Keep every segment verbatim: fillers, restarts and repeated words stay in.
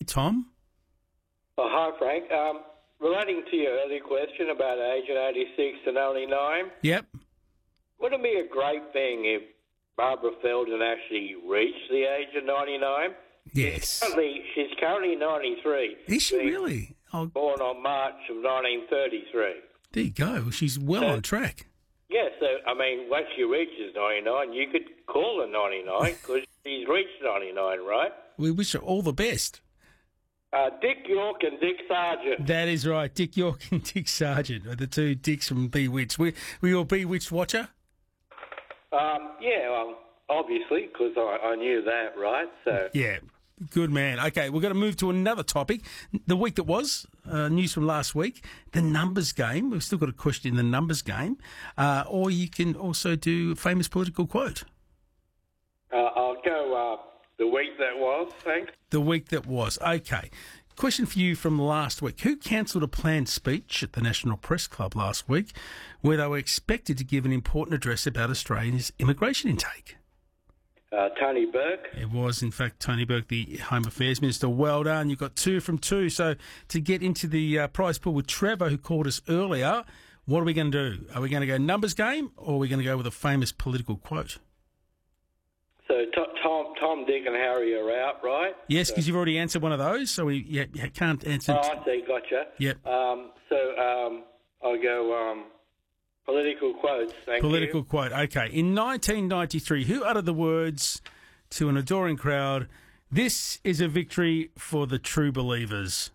Tom? Oh, hi, Frank. Um, relating to your earlier question about Agent eighty-six and only nine, Yep. wouldn't it be a great thing if Barbara Feldon actually reached the age of ninety-nine? Yes. Currently, she's currently ninety-three. Is she being really? Oh, Born on March of nineteen thirty-three. there you go. Well, she's well So- on track. Yeah, so, I mean, once she reaches ninety-nine, you could call her ninety-nine because she's reached ninety-nine, right? We wish her all the best. Uh, Dick York and Dick Sargent. That is right. Dick York and Dick Sargent are the two Dicks from Bewitched. Were, were you a Bewitched watcher? Um, yeah, well, obviously, because I, I knew that, right? So Yeah. Good man. Okay, we're going to move to another topic. The week that was, uh, news from last week, the numbers game. We've still got a question in the numbers game. Uh, or you can also do famous political quote. uh, I'll go uh, the week that was, thanks. The week that was. Okay. Question for you from last week. Who cancelled a planned speech at the National Press Club last week where they were expected to give an important address about Australia's immigration intake? Uh, Tony Burke. It was, in fact, Tony Burke, the Home Affairs Minister. Well done. You've got two from two. So to get into the uh, prize pool with Trevor, who called us earlier, what are we going to do? Are we going to go numbers game or are we going to go with a famous political quote? So to- Tom, Tom, Dick and Harry are out, right? Yes, So- because you've already answered one of those, so we yeah, you can't answer. Oh, I see, gotcha. Yep. Um, so um, I'll go um, political quotes, thank Political you. quote. Okay. In nineteen ninety-three, who uttered the words to an adoring crowd, "This is a victory for the true believers"?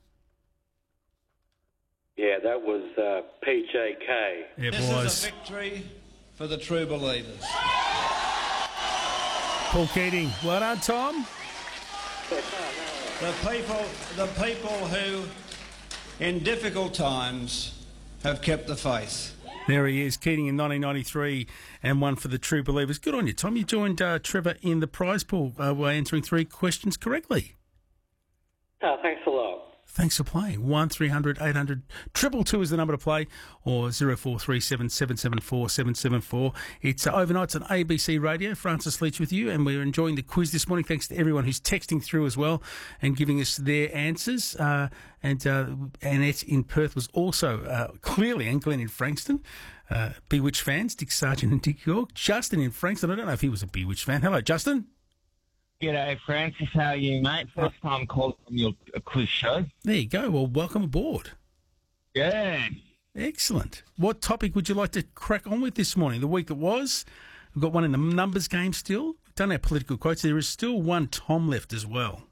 Yeah, that was uh, P J K. It This was is a victory for the true believers. Paul Keating. Well done, Tom. The people, the people who, in difficult times, have kept the faith. There he is, Keating in nineteen ninety-three, and one for the true believers. Good on you, Tom. You joined uh, Trevor in the prize pool uh, by answering three questions correctly. Oh, thanks a lot. Thanks for playing. one three hundred eight hundred two two is the number to play, or zero four three seven seven seven four seven seven four. It's uh, overnights on A B C Radio. Francis Leach with you, and we're enjoying the quiz this morning. Thanks to everyone who's texting through as well and giving us their answers. Uh, and uh, Annette in Perth was also uh, clearly, and Glenn in Frankston. Uh, Bewitched fans, Dick Sargent and Dick York. Justin in Frankston, I don't know if he was a Bewitched fan. Hello, Justin. G'day, Francis. How are you, mate? First time calling on your uh, quiz show. There you go. Well, welcome aboard. Yeah. Excellent. What topic would you like to crack on with this morning? The week that was. We've got one in the numbers game still. We've done our political quotes. There is still one Tom left as well.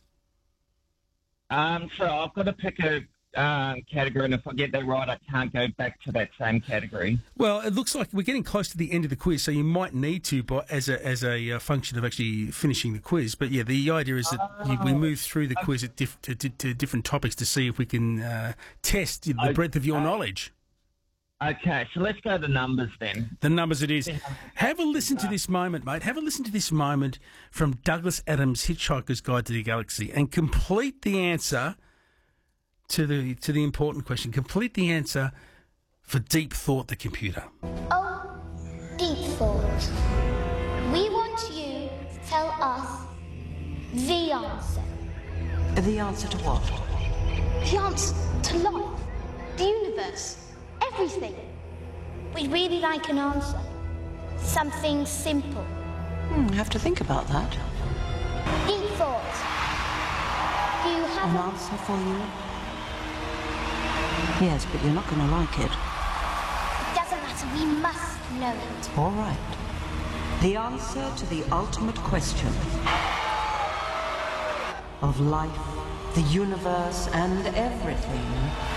Um, so I've got to pick a um, category, and if I get that right, I can't go back to that same category. Well, it looks like we're getting close to the end of the quiz, so you might need to, but as a as a uh, function of actually finishing the quiz. But yeah, the idea is that you, we move through the quiz at diff- to, to, to different topics to see if we can uh, test the I- breadth of your I- knowledge. Okay, so let's go to numbers then. The numbers it is. Have a listen to this moment, mate. Have a listen to this moment from Douglas Adams' Hitchhiker's Guide to the Galaxy, and complete the answer to the to the important question. Complete the answer for Deep Thought, the computer. Oh, deep thought. We want you to tell us the answer. The answer to what? The answer to life, the universe, everything. We'd really like an answer. Something simple. Hmm, have to think about that. Deep thought. Do you have An a... answer for you? Yes, but you're not going to like it. It doesn't matter. We must know it. All right. The answer to the ultimate question of life, the universe, and everything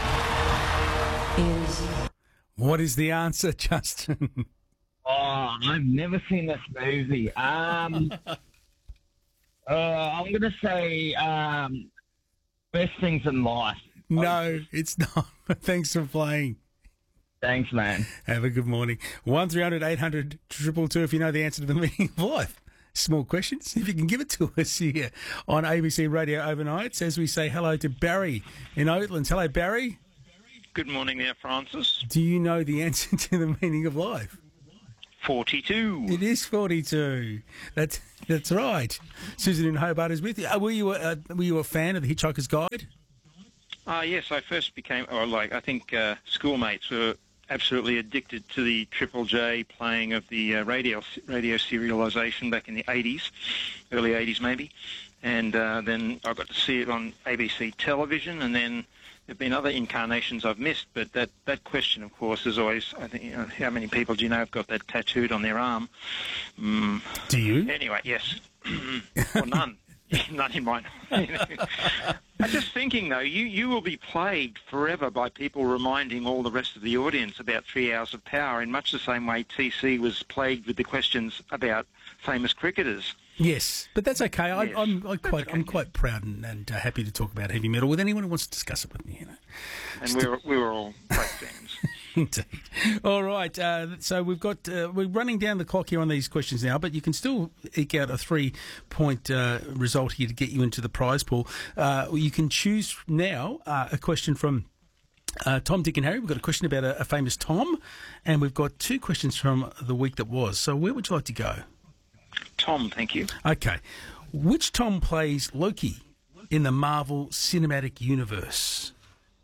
is... What is the answer, Justin? Oh, I've never seen this movie. Um, uh, I'm going to say um, best things in life. No, it's not. Thanks for playing. Thanks, man. Have a good morning. one three hundred eight hundred two two two if you know the answer to the meaning of life. Small question. See if you can give it to us here on A B C Radio Overnights as we say hello to Barry in Oatlands. Hello, Barry. Good morning there, Francis. Do you know the answer to the meaning of life? forty-two. It is forty-two. That's that's right. Susan in Hobart is with you. Uh, were you a, uh, were you a fan of the Hitchhiker's Guide? Uh, yes, I first became, or like, I think uh, schoolmates were absolutely addicted to the Triple J playing of the uh, radio radio serialisation back in the eighties, early eighties maybe. And uh, then I got to see it on A B C television, and then there have been other incarnations I've missed, but that, that question, of course, is always, I think, you know, how many people do you know have got that tattooed on their arm? Mm. Do you? Anyway, yes. Well, none. None in mine. I'm just thinking, though, you, you will be plagued forever by people reminding all the rest of the audience about Three Hours of Power in much the same way T C was plagued with the questions about famous cricketers. Yes, but that's okay. I, Yes. I'm I quite okay, I'm yes. quite proud and, and uh, happy to talk about heavy metal with anyone who wants to discuss it with me. You know. And we were, we were all great fans. Indeed. All right. Uh, so we've got uh, we're running down the clock here on these questions now, but you can still eke out a three-point uh, result here to get you into the prize pool. Uh, you can choose now uh, a question from uh, Tom, Dick, and Harry. We've got a question about a, a famous Tom, and we've got two questions from the week that was. So where would you like to go? Tom, thank you. Okay. Which Tom plays Loki in the Marvel Cinematic Universe?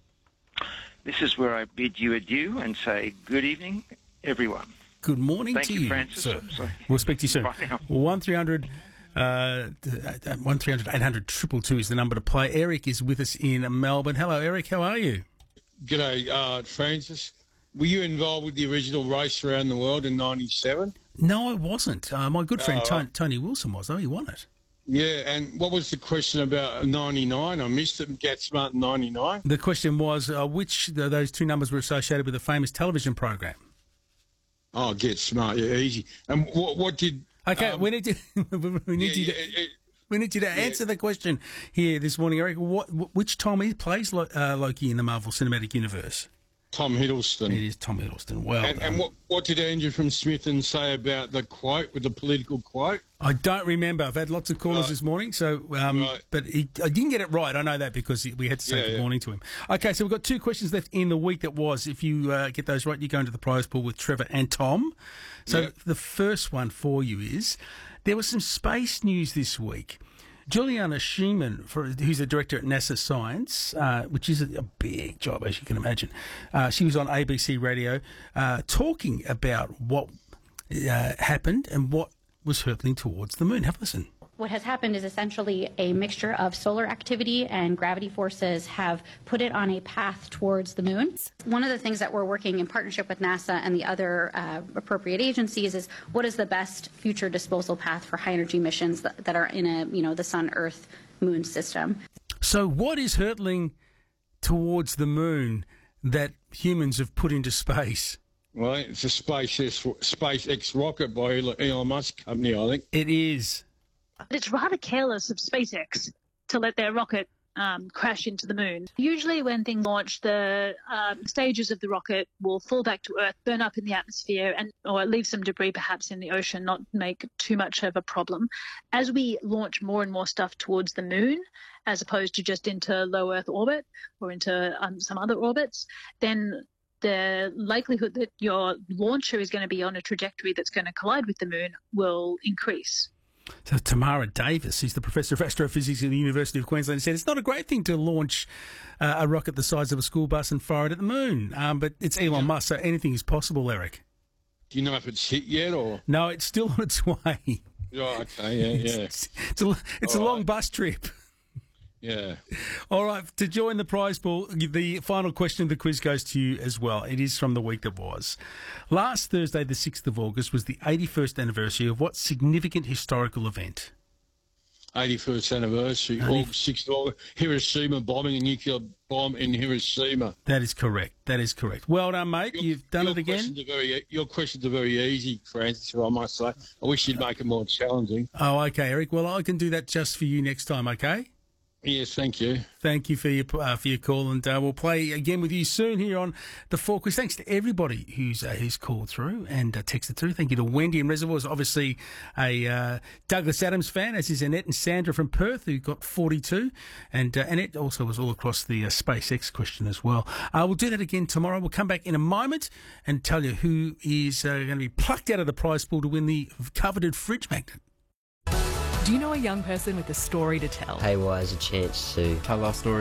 This is where I bid you adieu and say good evening, everyone. Good morning Thank to you, you, Francis. sir. Sorry. We'll speak to you soon. Bye now. one three hundred uh, one three hundred eight hundred two two is the number to play. Eric is with us in Melbourne. Hello, Eric. How are you? G'day, uh, Francis. Were you involved with the original race around the world in ninety-seven? No, I wasn't. Uh, my good friend Oh, Tony, right. Tony Wilson was, though. He won it. Yeah, and what was the question about ninety-nine? I missed it. Get Smart ninety-nine. The question was uh, which of those two numbers were associated with a famous television program. Oh, Get Smart, yeah, easy. And what, what did... Okay, um, we need to we need yeah, you to, yeah, it- we need you to answer the question here this morning, Eric. What which Tom he plays Lo- uh, Loki in the Marvel Cinematic Universe? Tom Hiddleston. It is Tom Hiddleston. Well And, done. and what, what did Andrew from Smithton say about the quote, with the political quote? I don't remember. I've had lots of callers Right. this morning, so um, Right. but he, I didn't get it right. I know that because he- we had to say Yeah, good yeah. morning to him. Okay, so we've got two questions left in the week that was. If you uh, get those right, you go into the prize pool with Trevor and Tom. So Yeah. the first one for you is there was some space news this week. Juliana Schiemann, for, who's the director at NASA Science, uh, which is a, a big job, as you can imagine, uh, she was on A B C Radio uh, talking about what uh, happened and what was hurtling towards the moon. Have a listen. What has happened is essentially a mixture of solar activity and gravity forces have put it on a path towards the moon. One of the things that we're working in partnership with NASA and the other uh, appropriate agencies is what is the best future disposal path for high energy missions that, that are in a, you know, the sun, earth, moon system. So what is hurtling towards the moon that humans have put into space? Well, it's a SpaceX, SpaceX rocket by Elon Musk company, I think. It is. It's rather careless of SpaceX to let their rocket um, crash into the moon. Usually when things launch, the um, stages of the rocket will fall back to Earth, burn up in the atmosphere, and or leave some debris perhaps in the ocean, not make too much of a problem. As we launch more and more stuff towards the moon, as opposed to just into low Earth orbit or into um, some other orbits, then the likelihood that your launcher is going to be on a trajectory that's going to collide with the moon will increase. So Tamara Davis, who's the professor of astrophysics at the University of Queensland, said it's not a great thing to launch uh, a rocket the size of a school bus and fire it at the moon. Um, but it's Elon Musk, so anything is possible, Eric. Do you know if it's hit yet or? No, it's still on its way. Oh, okay, yeah, yeah. It's, it's a, it's a All long right. bus trip. Yeah. All right, to join the prize pool, the final question of the quiz goes to you as well. It is from the week that was. Last Thursday, the sixth of August, was the eighty-first anniversary of what significant historical event? eighty-first anniversary, Eighty- August sixth of August, Hiroshima bombing, a nuclear bomb in Hiroshima. That is correct. That is correct. Well done, mate. Your- You've done your it again. Questions are very, your questions are very easy, Francis, I must say. I wish you'd make it more challenging. Oh, okay, Eric. Well, I can do that just for you next time, okay? Yes, thank you. Thank you for your uh, for your call, and uh, we'll play again with you soon here on the Four Quiz. Thanks to everybody who's uh, who's called through and uh, texted through. Thank you to Wendy in Reservoirs, obviously a uh, Douglas Adams fan, as is Annette and Sandra from Perth, who got forty-two, and uh, Annette also was all across the uh, SpaceX question as well. Uh, we'll do that again tomorrow. We'll come back in a moment and tell you who is uh, going to be plucked out of the prize pool to win the coveted fridge magnet. Do you know a young person with a story to tell? Haywire is a chance to tell our story.